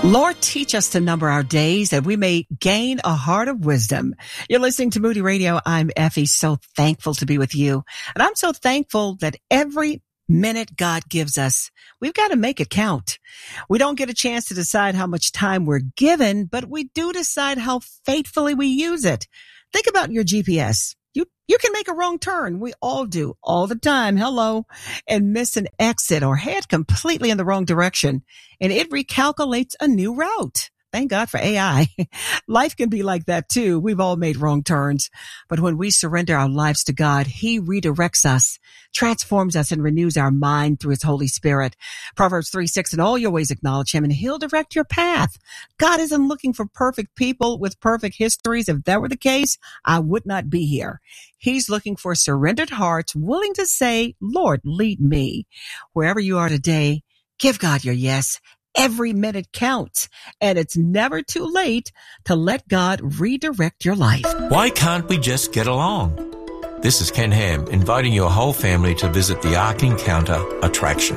Lord, teach us to number our days that we may gain a heart of wisdom. You're listening to Moody Radio. I'm Effie, so thankful to be with you. And I'm so thankful that every minute God gives us, we've got to make it count. We don't get a chance to decide how much time we're given, but we do decide how faithfully we use it. Think about your GPS. You can make a wrong turn. We all do all the time. Hello. And miss an exit or head completely in the wrong direction. And it recalculates a new route. Thank God for AI. Life can be like that too. We've all made wrong turns. But when we surrender our lives to God, He redirects us, transforms us, and renews our mind through His Holy Spirit. Proverbs 3:6, in all your ways acknowledge Him, and He'll direct your path. God isn't looking for perfect people with perfect histories. If that were the case, I would not be here. He's looking for surrendered hearts willing to say, Lord, lead me. Wherever you are today, give God your yes. Every minute counts, and it's never too late to let God redirect your life. Why can't we just get along? This is Ken Ham, inviting your whole family to visit the Ark Encounter attraction.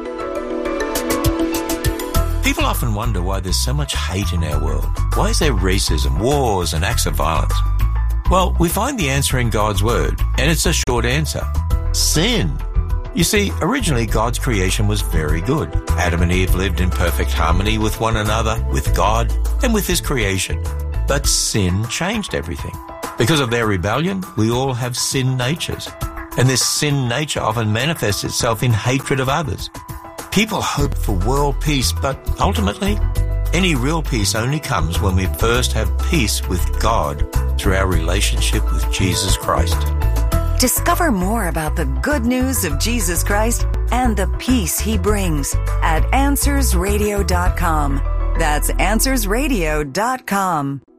People often wonder why there's so much hate in our world. Why is there racism, wars, and acts of violence? Well, we find the answer in God's Word, and it's a short answer. Sin. You see, originally God's creation was very good. Adam and Eve lived in perfect harmony with one another, with God, and with His creation. But sin changed everything. Because of their rebellion, we all have sin natures. And this sin nature often manifests itself in hatred of others. People hope for world peace, but ultimately, any real peace only comes when we first have peace with God through our relationship with Jesus Christ. Discover more about the good news of Jesus Christ and the peace He brings at AnswersRadio.com. That's AnswersRadio.com.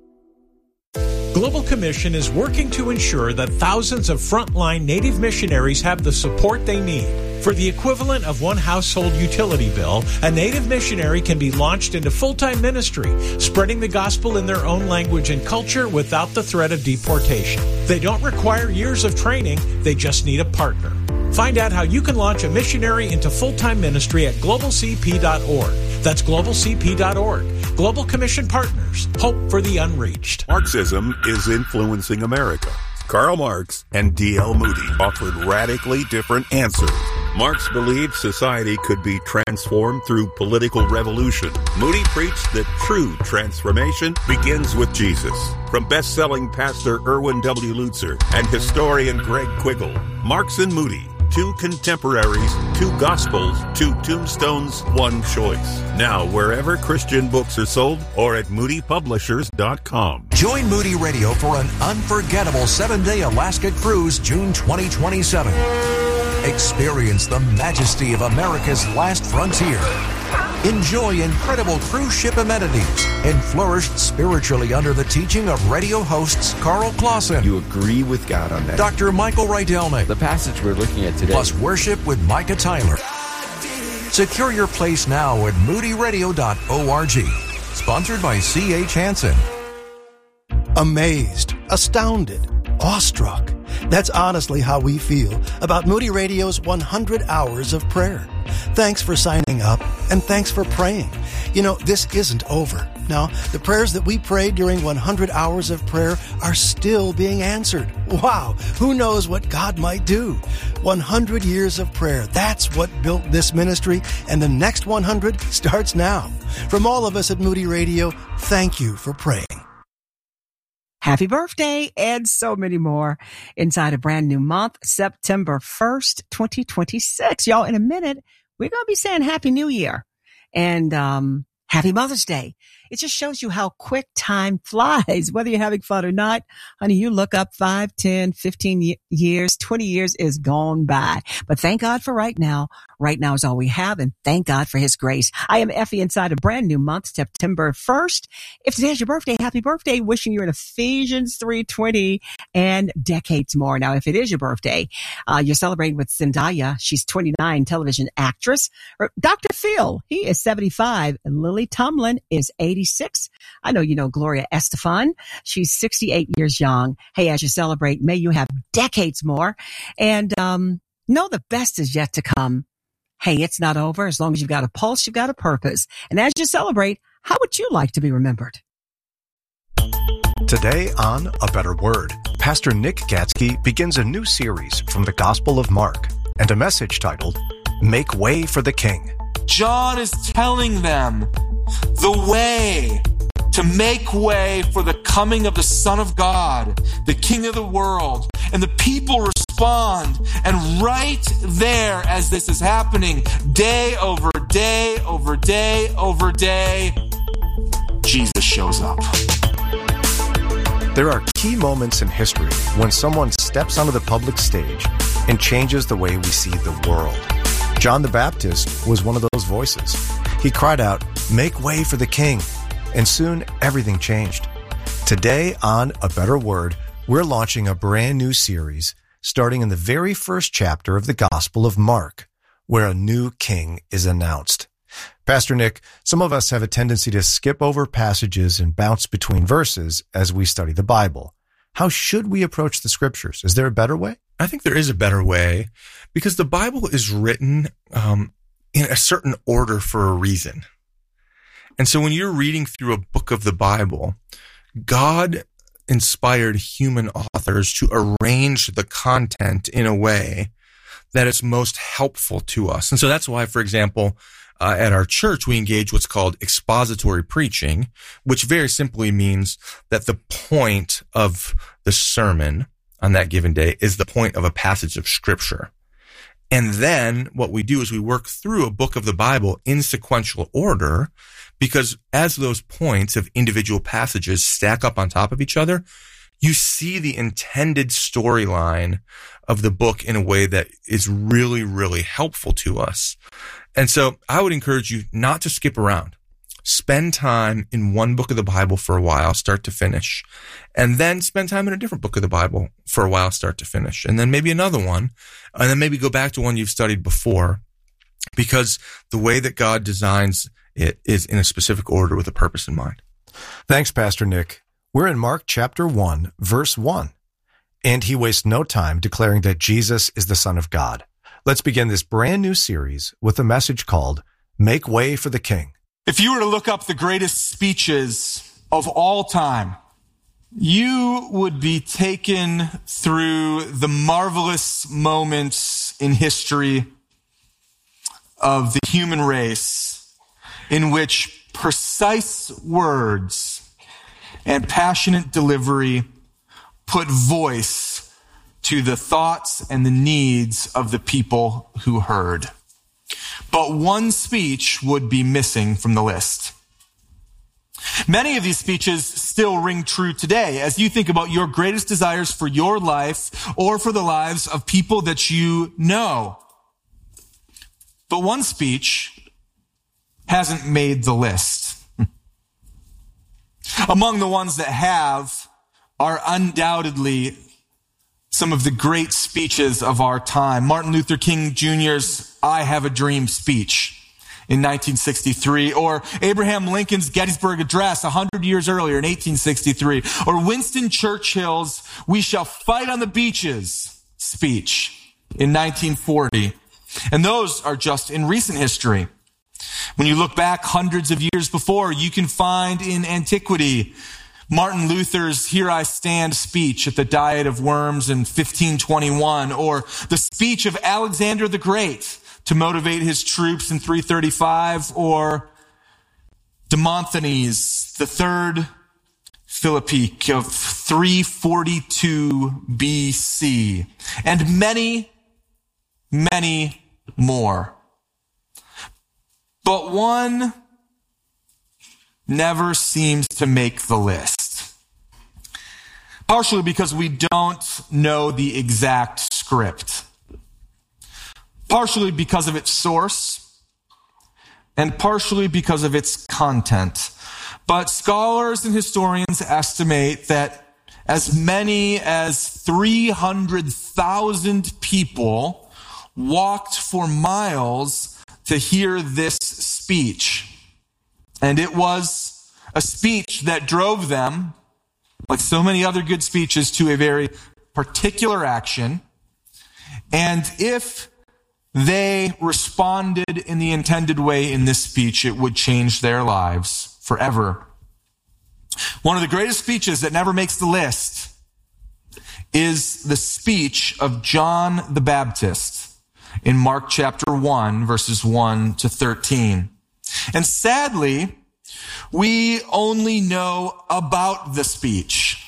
Global Commission is working to ensure that thousands of frontline Native missionaries have the support they need. For the equivalent of one household utility bill, a Native missionary can be launched into full-time ministry, spreading the gospel in their own language and culture without the threat of deportation. They don't require years of training, they just need a partner. Find out how you can launch a missionary into full-time ministry at globalcp.org. That's globalcp.org. Global Commission Partners. Hope for the unreached. Marxism is influencing America. Karl Marx and D.L. Moody offered radically different answers. Marx believed society could be transformed through political revolution. Moody preached that true transformation begins with Jesus. From best-selling pastor Erwin W. Lutzer and historian Greg Quiggle, Marx and Moody, two contemporaries, two gospels, two tombstones, one choice. Now, wherever Christian books are sold or at moodypublishers.com. Join Moody Radio for an unforgettable 7-day Alaska cruise, June 2027. Experience the majesty of America's last frontier. Enjoy incredible cruise ship amenities and flourish spiritually under the teaching of radio hosts Carl Clausen. You agree with God on that. Dr. Michael Rydelnik. The passage we're looking at today. Plus worship with Micah Tyler. Secure your place now at moodyradio.org. Sponsored by C.H. Hansen. Amazed, astounded, awestruck. That's honestly how we feel about Moody Radio's 100 Hours of Prayer. Thanks for signing up, and thanks for praying. You know, this isn't over. Now, the prayers that we prayed during 100 Hours of Prayer are still being answered. Wow, who knows what God might do? 100 years of prayer, that's what built this ministry, and the next 100 starts now. From all of us at Moody Radio, thank you for praying. Happy birthday, and so many more inside a brand new month, September 1st, 2026. Y'all, in a minute, we're going to be saying Happy New Year and Happy Mother's Day. It just shows you how quick time flies, whether you're having fun or not. Honey, you look up 5, 10, 15 years, 20 years is gone by. But thank God for right now. Right now is all we have, and thank God for His grace. I am Effie inside a brand new month, September 1st. If today's your birthday, happy birthday. Wishing you an Ephesians 3:20 and decades more. Now, if it is your birthday, you're celebrating with Zendaya. She's 29, television actress. Dr. Phil, he is 75, and Lily Tomlin is 86. I know you know Gloria Estefan. She's 68 years young. Hey, as you celebrate, may you have decades more. And know the best is yet to come. Hey, it's not over. As long as you've got a pulse, you've got a purpose. And as you celebrate, how would you like to be remembered? Today on A Better Word, Pastor Nick Gatsky begins a new series from the Gospel of Mark and a message titled, Make Way for the King. John is telling them the way to make way for the coming of the Son of God, the King of the world. And the people respond. And right there, as this is happening, day over day over day over day, Jesus shows up. There are key moments in history when someone steps onto the public stage and changes the way we see the world. John the Baptist was one of those voices. He cried out, "Make way for the King," and soon everything changed. Today on A Better Word, we're launching a brand new series starting in the very first chapter of the Gospel of Mark, where a new king is announced. Pastor Nick, some of us have a tendency to skip over passages and bounce between verses as we study the Bible. How should we approach the scriptures? Is there a better way? I think there is a better way because the Bible is written in a certain order for a reason. And so when you're reading through a book of the Bible, God inspired human authors to arrange the content in a way that is most helpful to us. And so that's why, for example, at our church, we engage what's called expository preaching, which very simply means that the point of the sermon on that given day is the point of a passage of scripture. And then what we do is we work through a book of the Bible in sequential order, because as those points of individual passages stack up on top of each other, you see the intended storyline of the book in a way that is really, really helpful to us. And so I would encourage you not to skip around. Spend time in one book of the Bible for a while, start to finish, and then spend time in a different book of the Bible for a while, start to finish, and then maybe another one, and then maybe go back to one you've studied before, because the way that God designs it is in a specific order with a purpose in mind. Thanks, Pastor Nick. We're in Mark chapter 1, verse 1. And he wastes no time declaring that Jesus is the Son of God. Let's begin this brand new series with a message called Make Way for the King. If you were to look up the greatest speeches of all time, you would be taken through the marvelous moments in history of the human race in which precise words and passionate delivery put voice to the thoughts and the needs of the people who heard. But one speech would be missing from the list. Many of these speeches still ring true today as you think about your greatest desires for your life or for the lives of people that you know. But one speech hasn't made the list. Among the ones that have are undoubtedly some of the great speeches of our time. Martin Luther King Jr.'s I Have a Dream speech in 1963, or Abraham Lincoln's Gettysburg Address 100 years earlier in 1863, or Winston Churchill's We Shall Fight on the Beaches speech in 1940. And those are just in recent history. When you look back hundreds of years before, you can find in antiquity Martin Luther's Here I Stand speech at the Diet of Worms in 1521, or the speech of Alexander the Great to motivate his troops in 335, or Demosthenes, the third Philippic of 342 BC, and many, many more. But one never seems to make the list. Partially because we don't know the exact script. Partially because of its source, and partially because of its content. But scholars and historians estimate that as many as 300,000 people walked for miles to hear this speech. And it was a speech that drove them, like so many other good speeches, to a very particular action. And if they responded in the intended way in this speech, it would change their lives forever. One of the greatest speeches that never makes the list is the speech of John the Baptist in Mark chapter 1, verses 1 to 13. And sadly, we only know about the speech.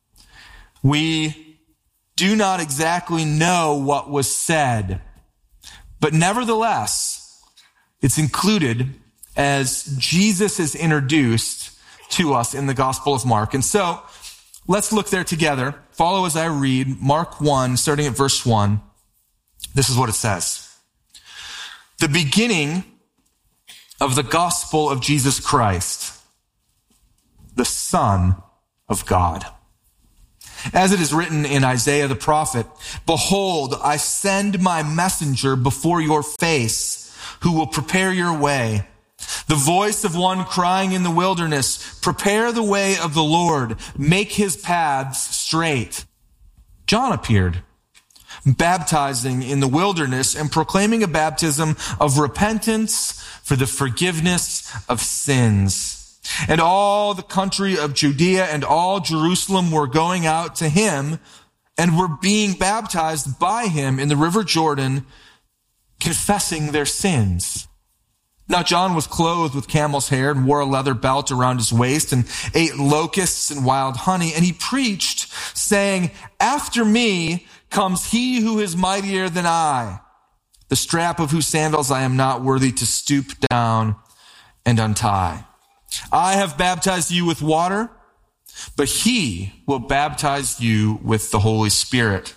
We do not exactly know what was said, but nevertheless, it's included as Jesus is introduced to us in the Gospel of Mark. And so, let's look there together. Follow as I read Mark 1, starting at verse 1. This is what it says. The beginning of the gospel of Jesus Christ, the Son of God. As it is written in Isaiah the prophet, "Behold, I send my messenger before your face, who will prepare your way. The voice of one crying in the wilderness, prepare the way of the Lord, make his paths straight." John appeared, baptizing in the wilderness and proclaiming a baptism of repentance for the forgiveness of sins. And all the country of Judea and all Jerusalem were going out to him and were being baptized by him in the river Jordan, confessing their sins. Now John was clothed with camel's hair and wore a leather belt around his waist and ate locusts and wild honey. And he preached, saying, "After me comes he who is mightier than I, the strap of whose sandals I am not worthy to stoop down and untie. I have baptized you with water, but he will baptize you with the Holy Spirit."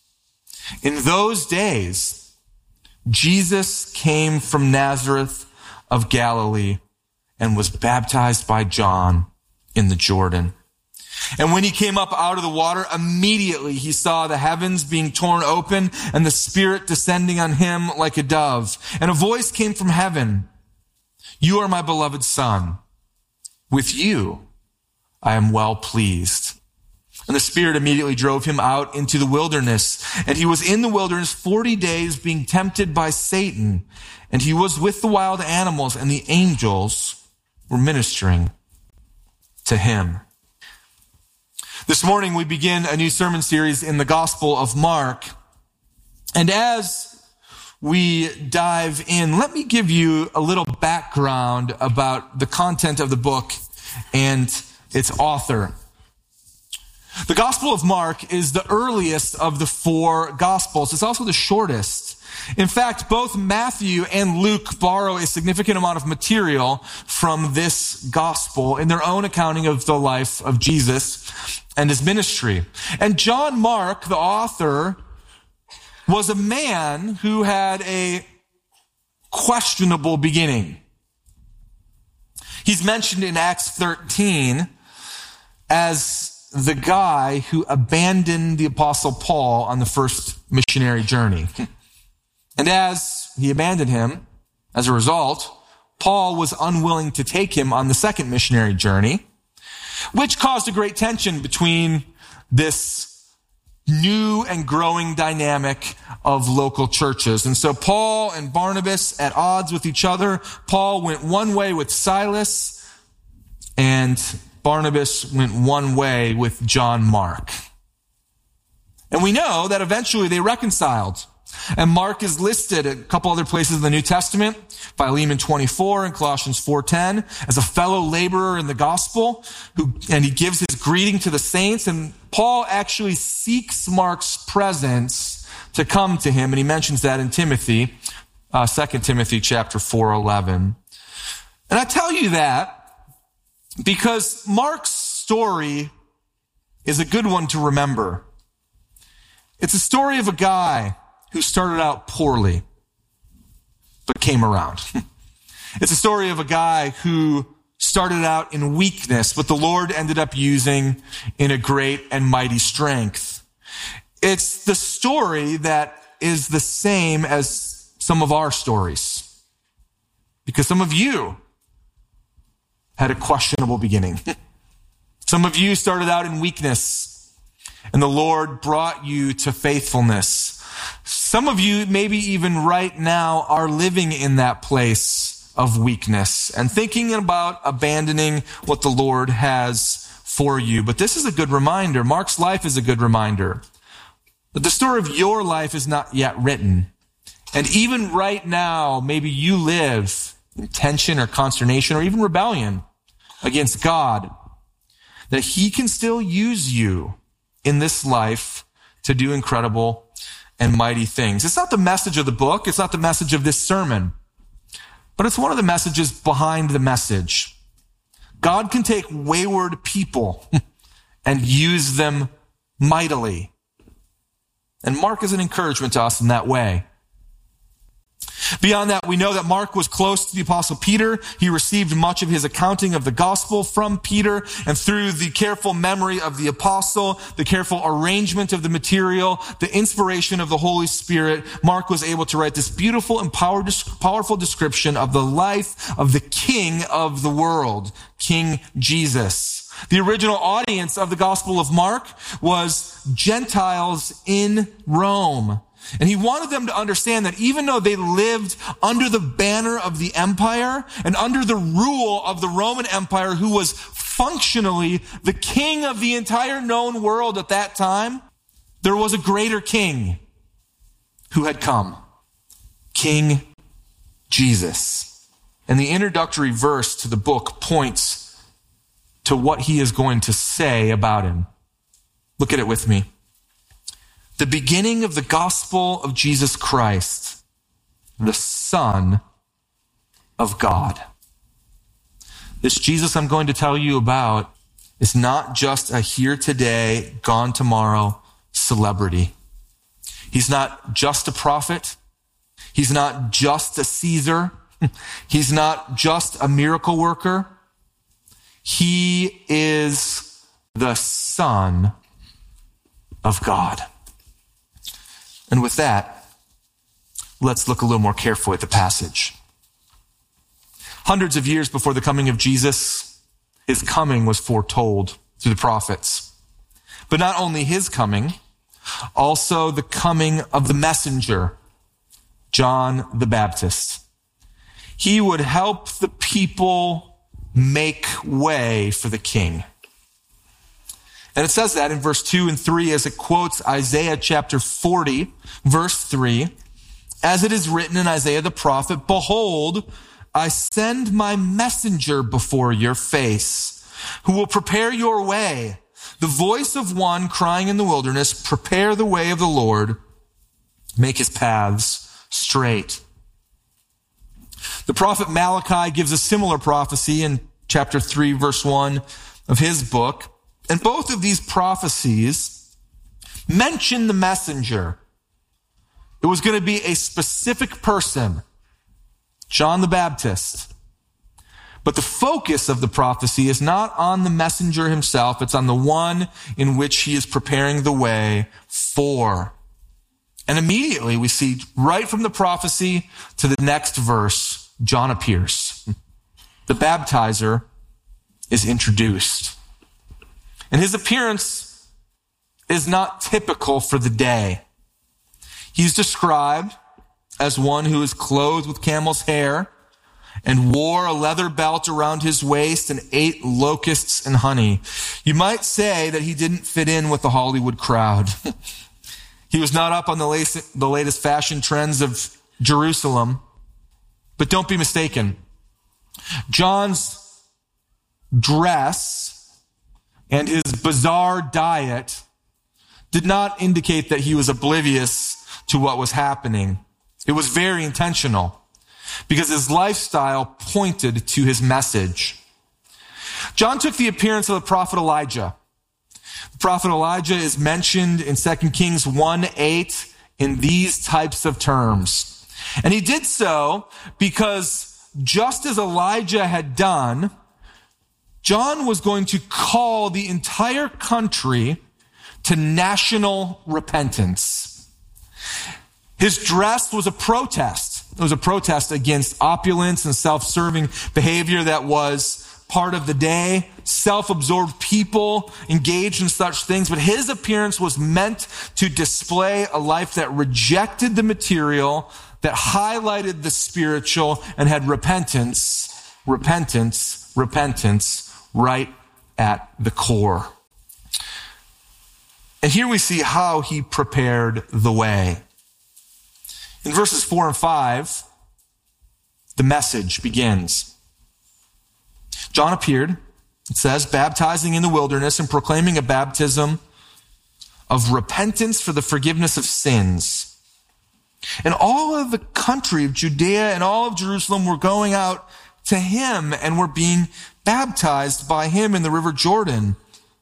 In those days, Jesus came from Nazareth of Galilee and was baptized by John in the Jordan. And when he came up out of the water, immediately he saw the heavens being torn open and the Spirit descending on him like a dove. And a voice came from heaven, "You are my beloved Son. With you I am well pleased." And the Spirit immediately drove him out into the wilderness. And he was in the wilderness 40 days being tempted by Satan. And he was with the wild animals, and the angels were ministering to him. This morning we begin a new sermon series in the Gospel of Mark. And as we dive in, let me give you a little background about the content of the book and its author. The Gospel of Mark is the earliest of the four Gospels. It's also the shortest. In fact, both Matthew and Luke borrow a significant amount of material from this Gospel in their own accounting of the life of Jesus and his ministry. And John Mark, the author, was a man who had a questionable beginning. He's mentioned in Acts 13 as the guy who abandoned the Apostle Paul on the first missionary journey. And as he abandoned him, as a result, Paul was unwilling to take him on the second missionary journey, which caused a great tension between this new and growing dynamic of local churches. And so Paul and Barnabas at odds with each other. Paul went one way with Silas, and Barnabas went one way with John Mark. And we know that eventually they reconciled. And Mark is listed at a couple other places in the New Testament, Philemon 24 and Colossians 4:10, as a fellow laborer in the gospel, and he gives his greeting to the saints. And Paul actually seeks Mark's presence to come to him, and he mentions that in Timothy, 2 Timothy chapter 4:11. And I tell you that because Mark's story is a good one to remember. It's a story of a guy who started out poorly, but came around. It's a story of a guy who started out in weakness, but the Lord ended up using in a great and mighty strength. It's the story that is the same as some of our stories, because some of you had a questionable beginning. Some of you started out in weakness, and the Lord brought you to faithfulness. Some of you, maybe even right now, are living in that place of weakness and thinking about abandoning what the Lord has for you. But this is a good reminder. Mark's life is a good reminder that the story of your life is not yet written. And even right now, maybe you live in tension or consternation or even rebellion against God, that he can still use you in this life to do incredible and mighty things. It's not the message of the book. It's not the message of this sermon, but it's one of the messages behind the message. God can take wayward people and use them mightily. And Mark is an encouragement to us in that way. Beyond that, we know that Mark was close to the Apostle Peter. He received much of his accounting of the gospel from Peter, and through the careful memory of the apostle, the careful arrangement of the material, the inspiration of the Holy Spirit, Mark was able to write this beautiful and powerful description of the life of the King of the world, King Jesus. The original audience of the Gospel of Mark was Gentiles in Rome. And he wanted them to understand that even though they lived under the banner of the empire and under the rule of the Roman Empire, who was functionally the king of the entire known world at that time, there was a greater king who had come, King Jesus. And the introductory verse to the book points to what he is going to say about him. Look at it with me. The beginning of the gospel of Jesus Christ, the Son of God. This Jesus I'm going to tell you about is not just a here today, gone tomorrow celebrity. He's not just a prophet. He's not just a Caesar. He's not just a miracle worker. He is the Son of God. And with that, let's look a little more carefully at the passage. Hundreds of years before the coming of Jesus, his coming was foretold through the prophets. But not only his coming, also the coming of the messenger, John the Baptist. He would help the people make way for the king. And it says that in verse 2 and 3 as it quotes Isaiah chapter 40, verse 3. As it is written in Isaiah the prophet, "Behold, I send my messenger before your face, who will prepare your way. The voice of one crying in the wilderness, prepare the way of the Lord, make his paths straight." The prophet Malachi gives a similar prophecy in chapter 3, verse 1 of his book. And both of these prophecies mention the messenger. It was going to be a specific person, John the Baptist. But the focus of the prophecy is not on the messenger himself. It's on the one in which he is preparing the way for. And immediately we see right from the prophecy to the next verse, John appears. The baptizer is introduced. And his appearance is not typical for the day. He's described as one who is clothed with camel's hair and wore a leather belt around his waist and ate locusts and honey. You might say that he didn't fit in with the Hollywood crowd. He was not up on the latest fashion trends of Jerusalem. But don't be mistaken. John's dress and his bizarre diet did not indicate that he was oblivious to what was happening. It was very intentional because his lifestyle pointed to his message. John took the appearance of the prophet Elijah. The prophet Elijah is mentioned in 2 Kings 1:8 in these types of terms. And he did so because just as Elijah had done, John was going to call the entire country to national repentance. His dress was a protest. It was a protest against opulence and self-serving behavior that was part of the day, self-absorbed people engaged in such things, but his appearance was meant to display a life that rejected the material, that highlighted the spiritual, and had repentance right at the core. And here we see how he prepared the way. In verses 4 and 5, the message begins. John appeared, it says, baptizing in the wilderness and proclaiming a baptism of repentance for the forgiveness of sins. And all of the country of Judea and all of Jerusalem were going out to him and were being baptized by him in the river Jordan,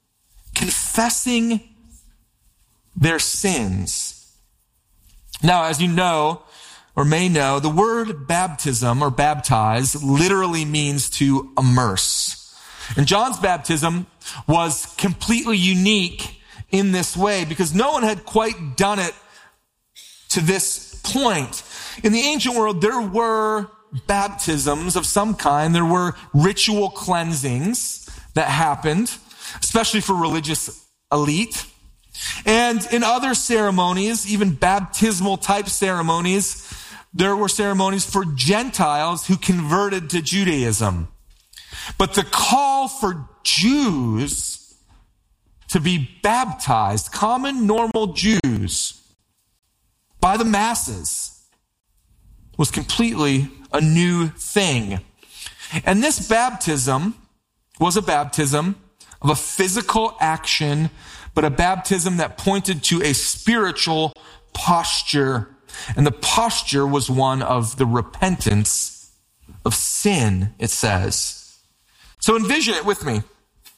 confessing their sins. Now, as you know, or may know, the word baptism or baptize literally means to immerse. And John's baptism was completely unique in this way because no one had quite done it to this point. In the ancient world, there were baptisms of some kind. There were ritual cleansings that happened, especially for religious elite. And in other ceremonies, even baptismal type ceremonies, there were ceremonies for Gentiles who converted to Judaism. But the call for Jews to be baptized, common, normal Jews, by the masses, was completely a new thing. And this baptism was a baptism of a physical action, but a baptism that pointed to a spiritual posture. And the posture was one of the repentance of sin, it says. So envision it with me.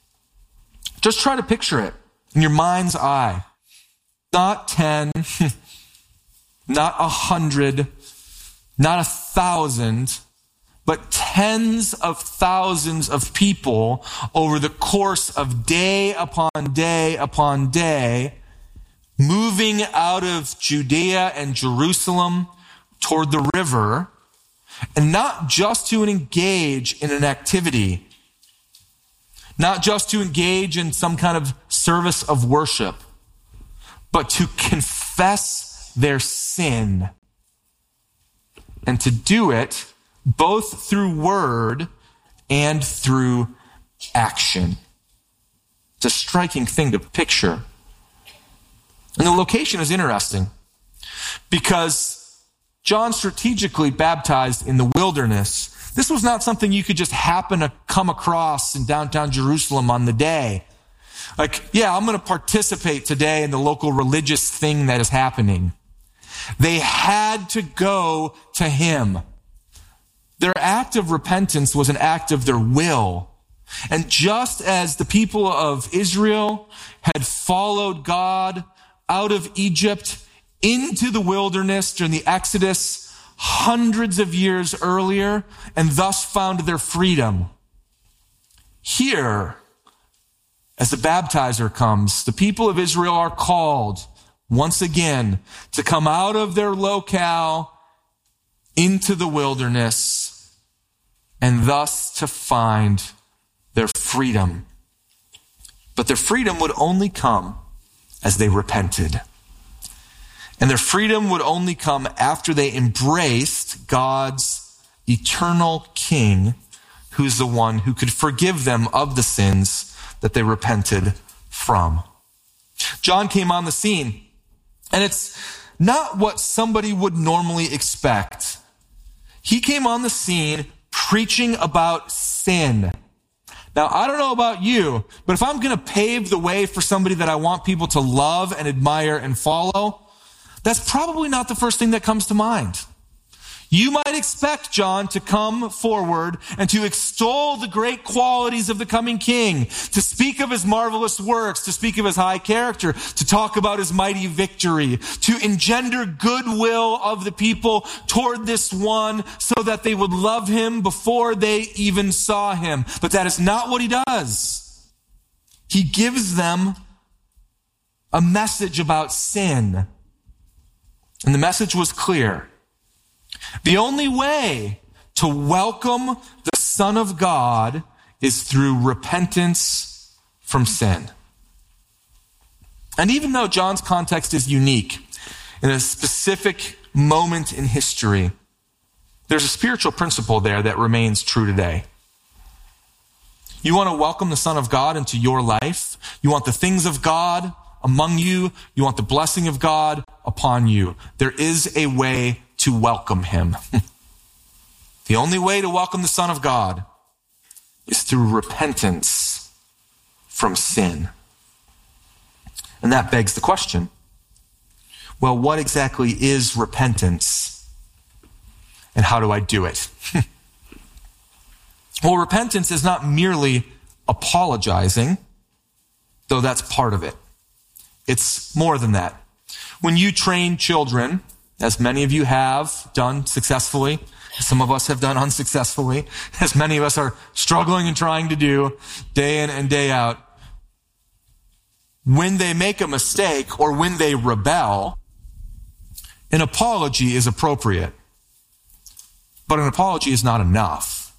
Just try to picture it in your mind's eye. Not 10, not 100, not 1,000, but tens of thousands of people over the course of day upon day upon day, moving out of Judea and Jerusalem toward the river, and not just to engage in an activity, not just to engage in some kind of service of worship, but to confess their sin, and to do it both through word and through action. It's a striking thing to picture. And the location is interesting because John strategically baptized in the wilderness. This was not something you could just happen to come across in downtown Jerusalem on the day. Like, yeah, I'm going to participate today in the local religious thing that is happening. They had to go to him. Their act of repentance was an act of their will. And just as the people of Israel had followed God out of Egypt into the wilderness during the Exodus hundreds of years earlier and thus found their freedom, here, as the baptizer comes, the people of Israel are called once again to come out of their locale into the wilderness and thus to find their freedom. But their freedom would only come as they repented. And their freedom would only come after they embraced God's eternal King, who's the one who could forgive them of the sins that they repented from. John came on the scene, and it's not what somebody would normally expect. He came on the scene preaching about sin. Now, I don't know about you, but if I'm going to pave the way for somebody that I want people to love and admire and follow, that's probably not the first thing that comes to mind. You might expect John to come forward and to extol the great qualities of the coming king, to speak of his marvelous works, to speak of his high character, to talk about his mighty victory, to engender goodwill of the people toward this one so that they would love him before they even saw him. But that is not what he does. He gives them a message about sin. And the message was clear. The only way to welcome the Son of God is through repentance from sin. And even though John's context is unique, in a specific moment in history, there's a spiritual principle there that remains true today. You want to welcome the Son of God into your life. You want the things of God among you. You want the blessing of God upon you. There is a way to welcome him. The only way to welcome the Son of God is through repentance from sin. And that begs the question, well, what exactly is repentance? And how do I do it? Well, repentance is not merely apologizing, though that's part of it. It's more than that. When you train children, as many of you have done successfully, some of us have done unsuccessfully, as many of us are struggling and trying to do day in and day out, when they make a mistake or when they rebel, an apology is appropriate. But an apology is not enough.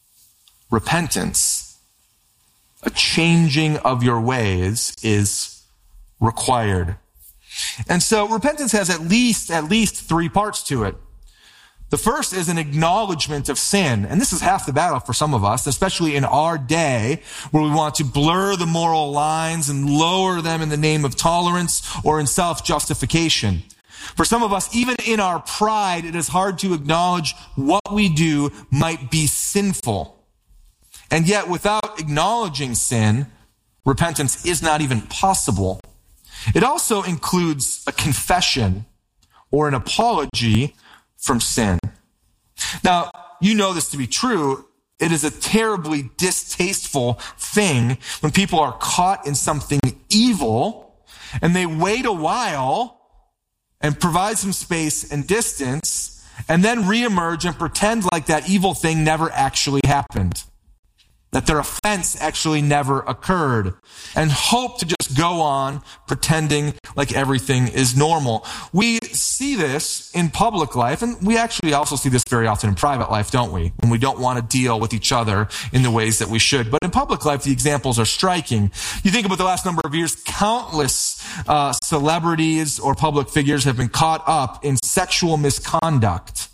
Repentance, a changing of your ways, is required. And so repentance has at least 3 parts to it. The first is an acknowledgement of sin. And this is half the battle for some of us, especially in our day, where we want to blur the moral lines and lower them in the name of tolerance or in self-justification. For some of us, even in our pride, it is hard to acknowledge what we do might be sinful. And yet, without acknowledging sin, repentance is not even possible. It also includes a confession or an apology from sin. Now, you know this to be true. It is a terribly distasteful thing when people are caught in something evil and they wait a while and provide some space and distance and then reemerge and pretend like that evil thing never actually happened, that their offense actually never occurred, and hope to just go on pretending like everything is normal. We see this in public life, and we actually also see this very often in private life, don't we? When we don't want to deal with each other in the ways that we should. But in public life, the examples are striking. You think about the last number of years, countless celebrities or public figures have been caught up in sexual misconduct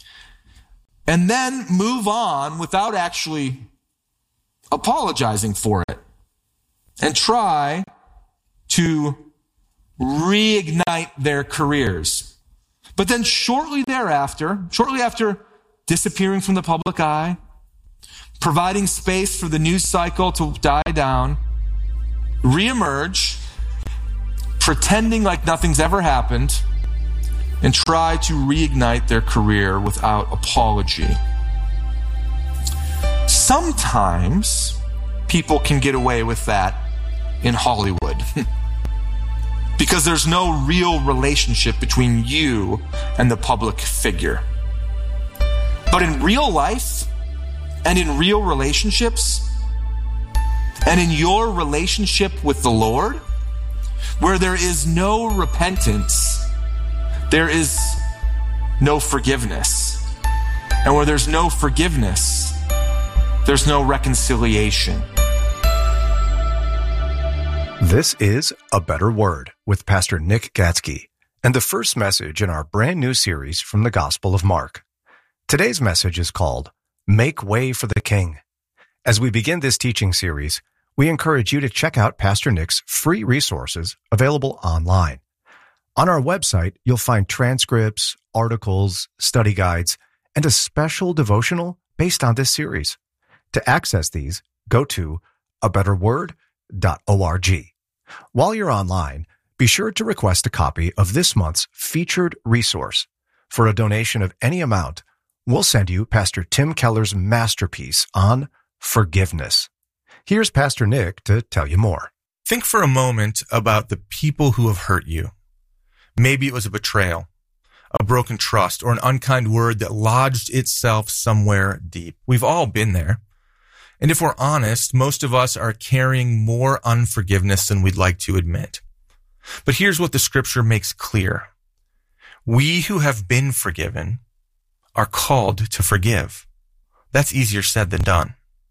and then move on without actually apologizing for it and try to reignite their careers. But then shortly after disappearing from the public eye, providing space for the news cycle to die down, reemerge, pretending like nothing's ever happened, and try to reignite their career without apology. Sometimes people can get away with that in Hollywood because there's no real relationship between you and the public figure. But in real life and in real relationships and in your relationship with the Lord, where there is no repentance, there is no forgiveness. And where there's no forgiveness, there's no reconciliation. This is A Better Word with Pastor Nick Gatzke and the first message in our brand new series from the Gospel of Mark. Today's message is called Make Way for the King. As we begin this teaching series, we encourage you to check out Pastor Nick's free resources available online. On our website, you'll find transcripts, articles, study guides, and a special devotional based on this series. To access these, go to abetterword.org. While you're online, be sure to request a copy of this month's featured resource. For a donation of any amount, we'll send you Pastor Tim Keller's masterpiece on forgiveness. Here's Pastor Nick to tell you more. Think for a moment about the people who have hurt you. Maybe it was a betrayal, a broken trust, or an unkind word that lodged itself somewhere deep. We've all been there. And if we're honest, most of us are carrying more unforgiveness than we'd like to admit. But here's what the scripture makes clear. We who have been forgiven are called to forgive. That's easier said than done.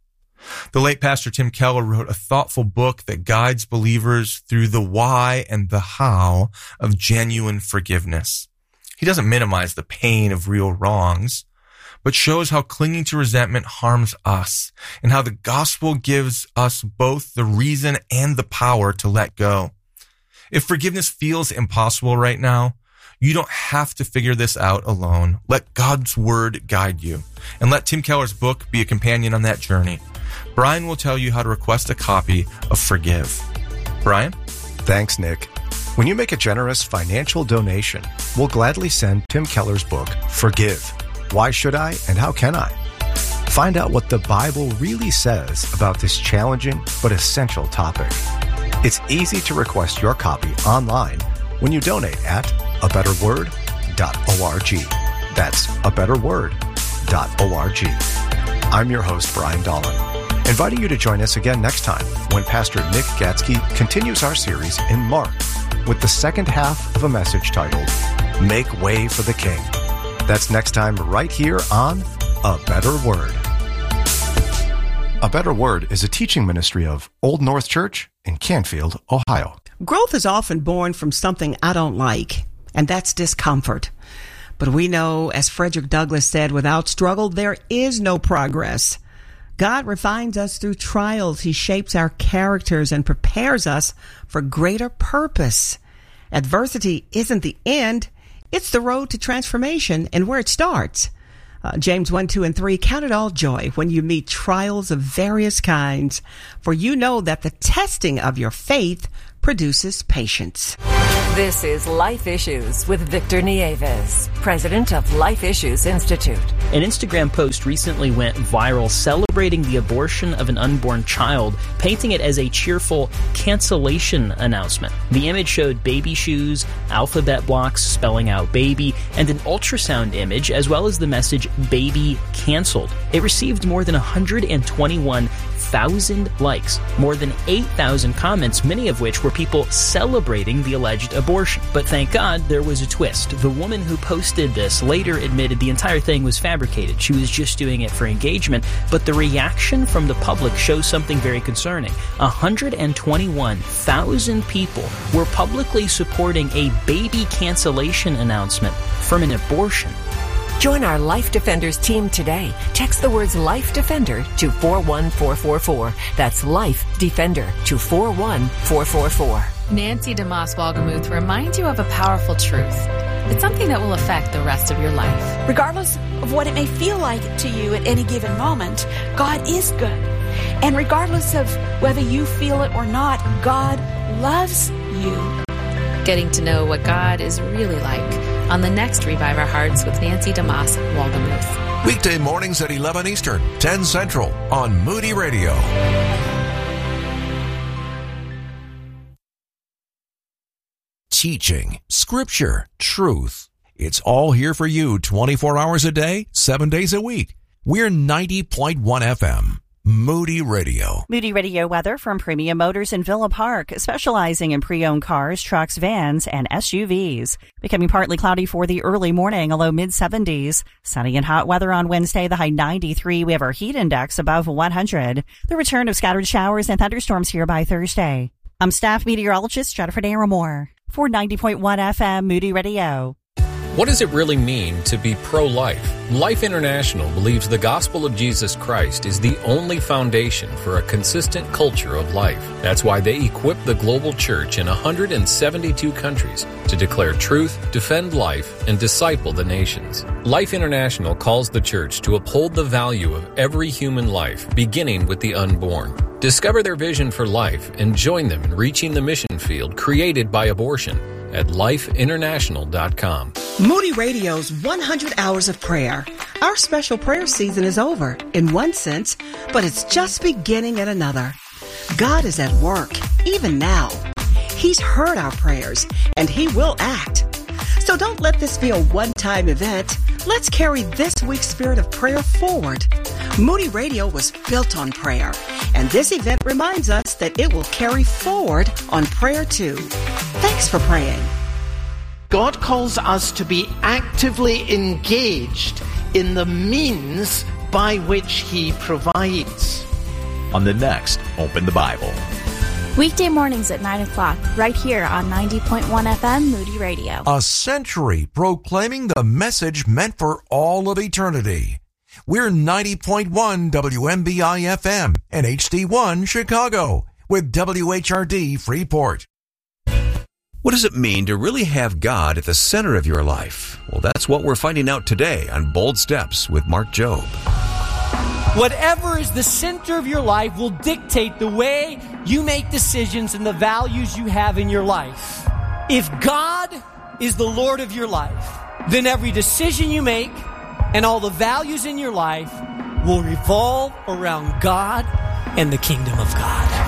The late Pastor Tim Keller wrote a thoughtful book that guides believers through the why and the how of genuine forgiveness. He doesn't minimize the pain of real wrongs, but shows how clinging to resentment harms us and how the gospel gives us both the reason and the power to let go. If forgiveness feels impossible right now, you don't have to figure this out alone. Let God's word guide you, and let Tim Keller's book be a companion on that journey. Brian will tell you how to request a copy of Forgive. Brian? Thanks, Nick. When you make a generous financial donation, we'll gladly send Tim Keller's book, Forgive. Why should I and how can I? Find out what the Bible really says about this challenging but essential topic. It's easy to request your copy online when you donate at abetterword.org. That's abetterword.org. I'm your host, Brian Dolan, inviting you to join us again next time when Pastor Nick Gatsky continues our series in Mark with the second half of a message titled, Make Way for the King. That's next time right here on A Better Word. A Better Word is a teaching ministry of Old North Church in Canfield, Ohio. Growth is often born from something I don't like, and that's discomfort. But we know, as Frederick Douglass said, without struggle, there is no progress. God refines us through trials. He shapes our characters and prepares us for greater purpose. Adversity isn't the end. It's the road to transformation and where it starts. James 1, 2, and 3, count it all joy when you meet trials of various kinds, for you know that the testing of your faith produces patience. This is Life Issues with Victor Nieves, president of Life Issues Institute. An Instagram post recently went viral celebrating the abortion of an unborn child, painting it as a cheerful cancellation announcement. The image showed baby shoes, alphabet blocks spelling out baby, and an ultrasound image, as well as the message baby canceled. It received more than 121,000 likes, more than 8,000 comments, many of which were people celebrating the alleged abortion. But thank God there was a twist. The woman who posted this later admitted the entire thing was fabricated. She was just doing it for engagement. But the reaction from the public shows something very concerning. 121,000 people were publicly supporting a baby cancellation announcement from an abortion. Join our Life Defenders team today. Text the words Life Defender to 41444. That's Life Defender to 41444. Nancy DeMoss Walgemuth reminds you of a powerful truth. It's something that will affect the rest of your life. Regardless of what it may feel like to you at any given moment, God is good. And regardless of whether you feel it or not, God loves you. Getting to know what God is really like on the next Revive Our Hearts with Nancy DeMoss Walgemuth. Weekday mornings at 11 Eastern, 10 Central on Moody Radio. Teaching, scripture, truth. It's all here for you 24 hours a day, 7 days a week. We're 90.1 FM. Moody Radio. Moody Radio weather from Premium Motors in Villa Park, specializing in pre-owned cars, trucks, vans, and SUVs. Becoming partly cloudy for the early morning, a low mid-70s. Sunny and hot weather on Wednesday, the high 93. We have our heat index above 100. The return of scattered showers and thunderstorms here by Thursday. I'm staff meteorologist Jennifer Naramore for 90.1 FM Moody Radio. What does it really mean to be pro-life? Life International believes the gospel of Jesus Christ is the only foundation for a consistent culture of life. That's why they equip the global church in 172 countries to declare truth, defend life, and disciple the nations. Life International calls the church to uphold the value of every human life, beginning with the unborn. Discover their vision for life and join them in reaching the mission field created by abortion at lifeinternational.com. Moody Radio's 100 Hours of Prayer. Our special prayer season is over, in one sense, but it's just beginning in another. God is at work, even now. He's heard our prayers, and He will act. So don't let this be a one-time event. Let's carry this week's spirit of prayer forward. Moody Radio was built on prayer, and this event reminds us that it will carry forward on prayer too. Thanks for praying. God calls us to be actively engaged in the means by which He provides. on the next Open the Bible. Weekday mornings at 9 o'clock, right here on 90.1 FM Moody Radio. A century proclaiming the message meant for all of eternity. We're 90.1 WMBI FM and HD1 Chicago with WHRD Freeport. What does it mean to really have God at the center of your life? Well, that's what we're finding out today on Bold Steps with Mark Jobe. Whatever is the center of your life will dictate the way you make decisions and the values you have in your life. If God is the Lord of your life, then every decision you make and all the values in your life will revolve around God and the kingdom of God.